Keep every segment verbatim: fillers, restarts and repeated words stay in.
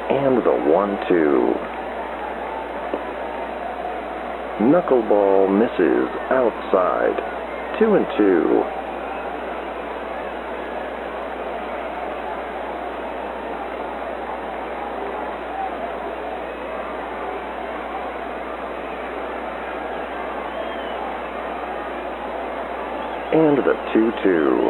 And the one two. Knuckleball misses outside. Two and two. And the two two.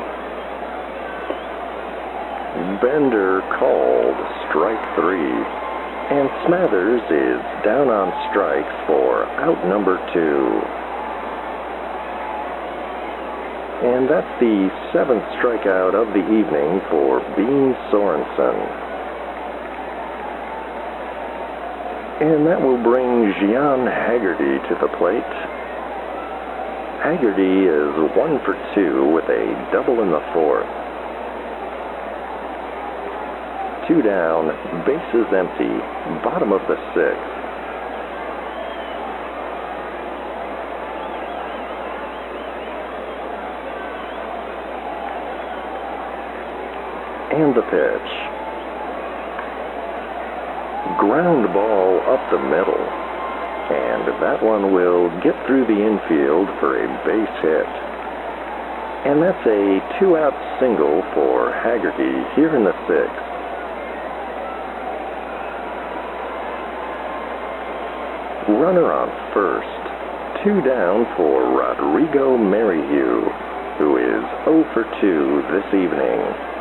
Bender called strike three. And Smathers is down on strikes for out number two. And that's the seventh strikeout of the evening for Bean Sorensen. And that will bring Gian Haggerty to the plate. Haggerty is one for two with a double in the fourth. Two down, bases empty, bottom of the sixth. And the pitch. Ground ball up the middle. And that one will get through the infield for a base hit. And that's a two-out single for Haggerty here in the sixth. Runner on first, two down for Rodrigo Merrihew, who is oh for two this evening.